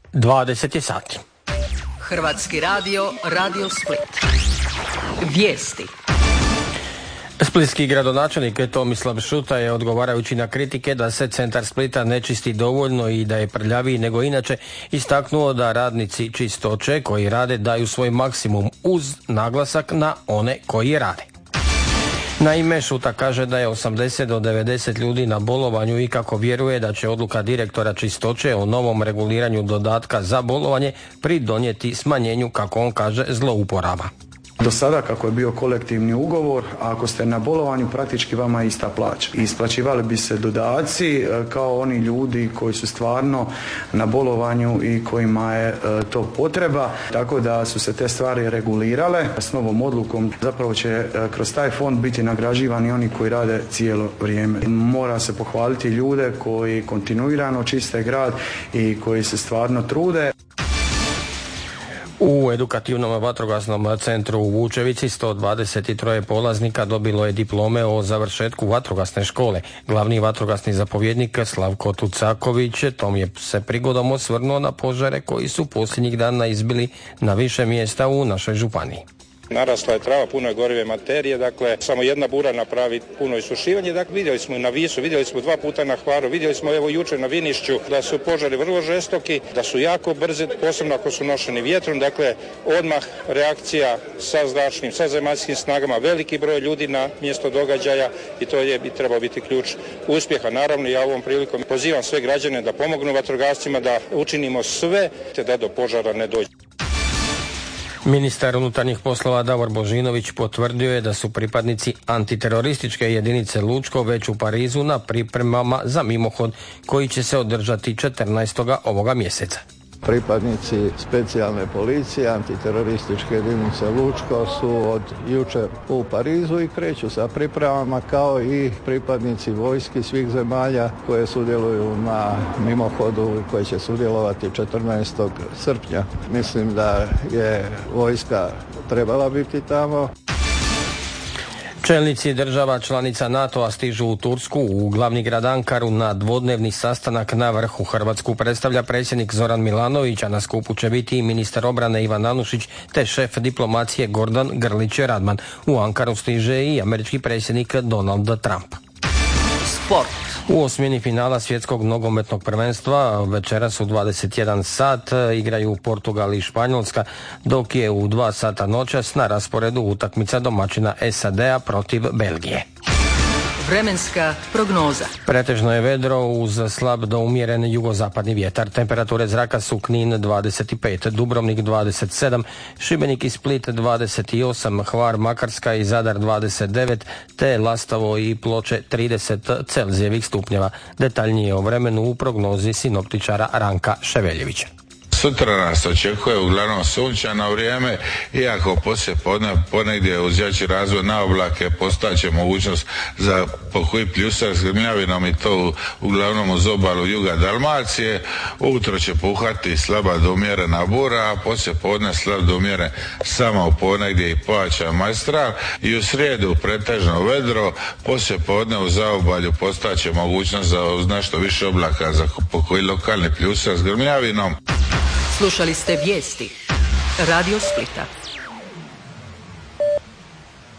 20 sati. Hrvatski radio, Radio Split. Vijesti. Splitski gradonačelnik Tomislav Šuta je, odgovarajući na kritike da se centar Splita ne čisti dovoljno i da je prljaviji nego inače, istaknuo da radnici čistoće koji rade daju svoj maksimum uz naglasak na one koji rade. Naime, Šuta kaže da je 80 do 90 ljudi na bolovanju i kako vjeruje da će odluka direktora čistoće o novom reguliranju dodatka za bolovanje pridonijeti smanjenju, kako on kaže, zlouporaba. Do sada kako je bio kolektivni ugovor, a ako ste na bolovanju praktički vama je ista plaća. Isplaćivali bi se dodaci kao oni ljudi koji su stvarno na bolovanju i kojima je to potreba, tako da su se te stvari regulirale. S novom odlukom zapravo će kroz taj fond biti nagrađivani oni koji rade cijelo vrijeme. Mora se pohvaliti ljude koji kontinuirano čiste grad i koji se stvarno trude. U edukativnom vatrogasnom centru u Vučevici 123 polaznika dobilo je diplome o završetku vatrogasne škole. Glavni vatrogasni zapovjednik Slavko Tucaković tom je se prigodom osvrnuo na požare koji su posljednjih dana izbili na više mjesta u našoj županiji. Narasla je trava, puno je gorive materije, dakle samo jedna bura napravi puno isušivanje. Dakle, vidjeli smo i na Visu, vidjeli smo 2 puta na Hvaru, vidjeli smo evo jučer na Vinišću da su požari vrlo žestoki, da su jako brzi, posebno ako su nošeni vjetrom. Dakle, odmah reakcija sa zračnim, sa zemaljskim snagama, veliki broj ljudi na mjesto događaja i to je trebao biti ključ uspjeha. Naravno, ja ovom prilikom pozivam sve građane da pomognu vatrogascima, da učinimo sve te da do požara ne dođe. Ministar unutarnjih poslova Davor Božinović potvrdio je da su pripadnici antiterorističke jedinice Lučko već u Parizu na pripremama za mimohod koji će se održati 14. ovoga mjeseca. Pripadnici specijalne policije, antiterorističke jedinice Lučko su od jučer u Parizu i kreću sa pripremama kao i pripadnici vojski svih zemalja koje sudjeluju na mimohodu i koje će sudjelovati 14. srpnja. Mislim da je vojska trebala biti tamo. Čelnici država članica NATO-a stižu u Tursku u glavni grad Ankaru na dvodnevni sastanak na vrhu. Hrvatsku predstavlja predsjednik Zoran Milanović, a na skupu će biti i ministar obrane Ivan Anušić te šef diplomacije Gordan Grlić-Radman. U Ankaru stiže i američki predsjednik Donald Trump. Sport. U osmini finala svjetskog nogometnog prvenstva večeras u 21 sat igraju Portugal i Španjolska, dok je u 2 sata noćas na rasporedu utakmica domaćina SAD-a protiv Belgije. Vremenska prognoza. Pretežno je vedro uz slab do umjeren jugozapadni vjetar. Temperature zraka su Knin 25, Dubrovnik 27, Šibenik i Split 28, Hvar, Makarska i Zadar 29, te Lastovo i Ploče 30 Celzijevih stupnjeva. Detaljnije o vremenu u prognozi sinoptičara Ranka Ševeljevića. Sutra nas očekuje uglavnom sunčano vrijeme, iako poslije ponegdje uz jači razvoj na oblake postaće mogućnost za pokoji pljusak s grmljavinom i to uglavnom uz obalu juga Dalmacije. Ujutro će puhati slaba do umjerena bura, a poslije podne slab do umjeren samo u ponegdje i pojačan majstral i u srijedu pretežno vedro, poslije podne u zaobalju postaće mogućnost za uz nešto više oblaka za pokoji lokalni pljusak s grmljavinom. Slušali ste vijesti Radio Splita.